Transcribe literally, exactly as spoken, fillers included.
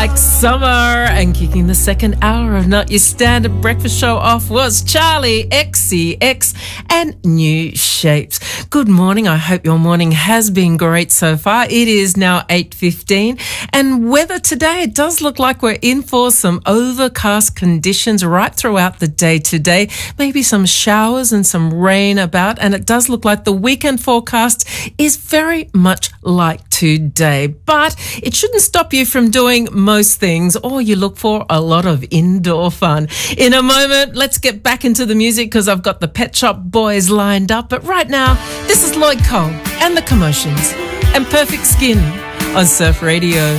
like summer. And kicking the second hour of Not Your Standard Breakfast Show off was Charlie X C X and New Shapes. Good morning. I hope your morning has been great so far. It is now eight fifteen, and weather today, it does look like we're in for some overcast conditions right throughout the day today. Maybe some showers and some rain about, and it does look like the weekend forecast is very much like today. But it shouldn't stop you from doing most things, or you look for a lot of indoor fun. In a moment, let's get back into the music because I've got the Pet Shop Boys lined up. But right now, this is Lloyd Cole and the Commotions and Perfect Skin on Surf Radio.